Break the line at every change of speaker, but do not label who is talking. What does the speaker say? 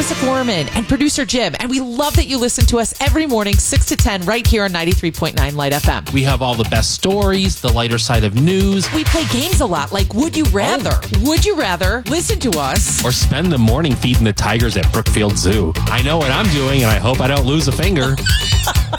Melissa Foreman and producer Jim, and we love that you listen to us every morning, 6 to 10, right here on 93.9 Light FM.
We have all the best stories, the lighter side of news.
We play games a lot, like Would You Rather? Would you rather listen to us
or spend the morning feeding the tigers at Brookfield Zoo? I know what I'm doing, and I hope I don't lose a finger.